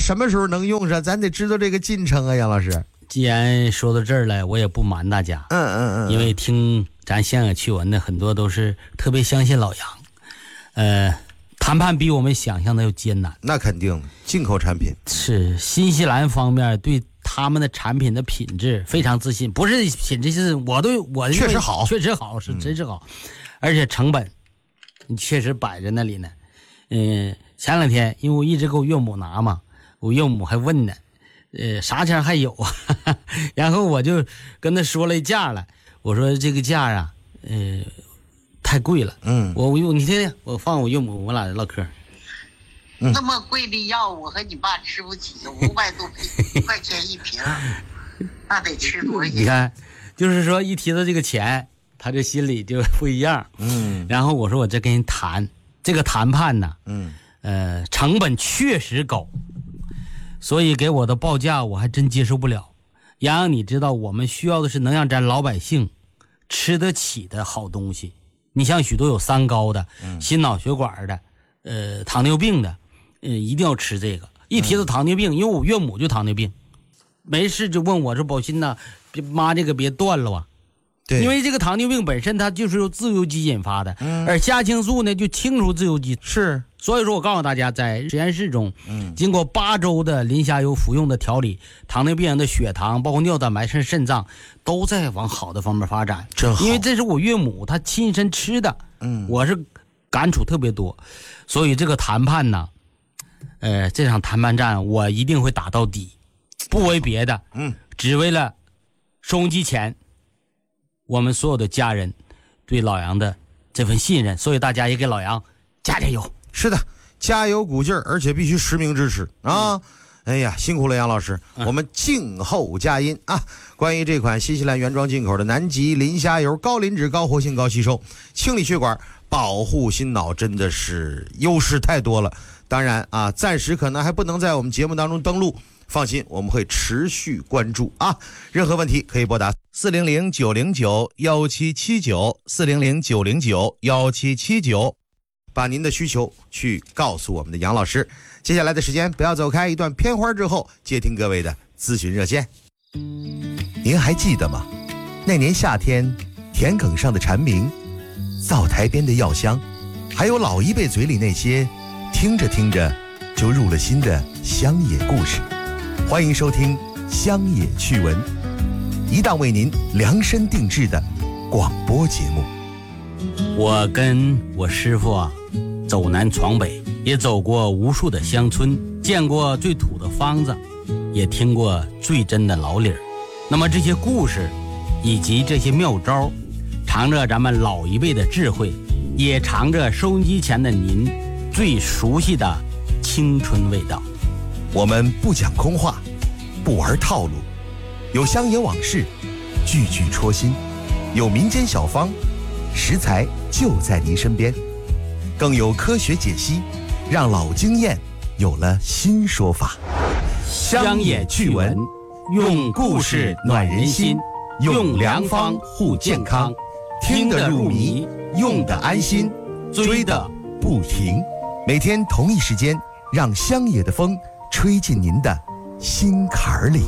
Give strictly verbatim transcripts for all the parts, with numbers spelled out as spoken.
什么时候能用上？咱得知道这个进程啊，杨老师。 既然说到这儿来，我也不瞒大家， 嗯嗯嗯， 因为听咱乡野趣闻的很多都是特别相信老杨，呃，谈判比我们想象的要艰难。 那肯定，进口产品是新西兰方面对他们的产品的品质非常自信，不是品质是我对我确实好， 确实好，是真是好，嗯、而且成本你确实摆在那里呢。嗯、呃，前两天因为我一直给我岳母拿嘛，我岳母还问呢。呃，啥钱还有啊？然后我就跟他说了一价了，我说这个价啊，呃，太贵了。嗯，我我你听听，我放我岳母，我俩唠嗑。 嗯、那么贵的药，我和你爸吃不起，五百多块钱一瓶，那得吃多少钱？ 你看，就是说一提到这个钱，他这心里就不一样。嗯，然后我说我这跟人谈这个谈判呢，嗯，呃，成本确实高。所以给我的报价我还真接受不了。洋洋，你知道我们需要的是能让咱老百姓吃得起的好东西。你像许多有三高的、嗯、心脑血管的、呃糖尿病的，呃一定要吃这个。一提到糖尿病，因为我岳母就糖尿病，没事就问我说宝鑫呐，别妈这个别断了啊。对，因为这个糖尿病本身它就是由自由基引发的，嗯、而虾青素呢就清除自由基。是。所以说我告诉大家，在实验室中，嗯，经过八周的磷虾油服用的调理，糖尿病人的血糖，包括尿蛋白、肾肾脏，都在往好的方面发展。真好，因为这是我岳母她亲身吃的，嗯，我是感触特别多，所以这个谈判呢，呃，这场谈判战我一定会打到底，不为别的，嗯，只为了收音机前我们所有的家人对老杨的这份信任，所以大家也给老杨加加油。 是的，加油鼓劲儿，而且必须实名支持啊！嗯、哎呀，辛苦了杨老师，嗯、我们静候佳音啊！关于这款新西兰原装进口的南极磷虾油，高磷脂、高活性、高吸收，清理血管、保护心脑，真的是优势太多了。当然啊，暂时可能还不能在我们节目当中登录，放心，我们会持续关注啊！任何问题可以拨打四零零九零九幺七七九四零零九零九幺七七九。把您的需求去告诉我们的杨老师。接下来的时间不要走开，一段片花之后接听各位的咨询热线。您还记得吗？那年夏天，田埂上的蝉鸣，灶台边的药香，还有老一辈嘴里那些听着听着就入了心的乡野故事。欢迎收听乡野趣闻，一档为您量身定制的广播节目。 我跟我师傅啊走南闯北，也走过无数的乡村，见过最土的方子，也听过最真的老理儿。那么这些故事以及这些妙招，藏着咱们老一辈的智慧，也藏着收音机前的您最熟悉的青春味道。 我们不讲空话，不玩套路，有乡野往事，句句戳心，有民间小方，食材就在您身边，更有科学解析，让老经验有了新说法。 乡野趣闻，用故事暖人心，用良方护健康，听得入迷，用得安心，追得不停。每天同一时间，让乡野的风吹进您的心坎里。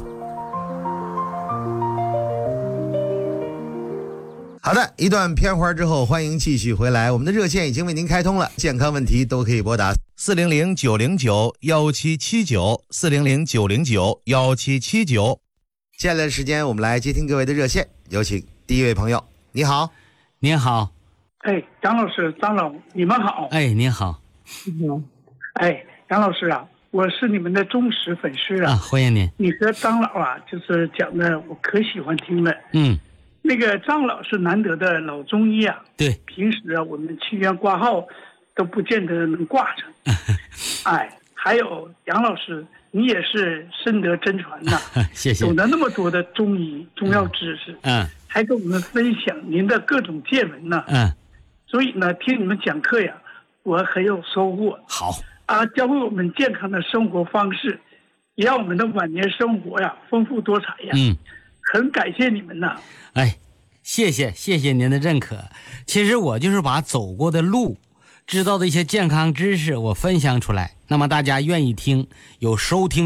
好的，一段片花之后，欢迎继续回来。我们的热线已经为您开通了，健康问题都可以拨打四零零九零九幺七七九四零零九零九幺七七九。接下来的时间，我们来接听各位的热线，有请第一位朋友。你好， 您好。 哎，张老师、张老，你们好。 哎，您好。 嗯，哎，张老师啊，我是你们的忠实粉丝啊， 啊欢迎您。 你和张老啊，就是讲的我可喜欢听了。 嗯。 那个张老是难得的老中医啊， 对， 平时啊我们去医院挂号都不见得能挂上。哎，还有杨老师，你也是深得真传呐， 谢谢， 懂得那么多的中医中药知识， 嗯， 还跟我们分享您的各种见闻呢， 嗯， 所以呢，听你们讲课呀，我很有收获。 好啊，教会我们健康的生活方式，也让我们的晚年生活呀丰富多彩呀。 嗯。 很感谢你们呐！ 哎，谢谢谢谢您的认可。其实我就是把走过的路，知道的一些健康知识，我分享出来。那么大家愿意听，有收听。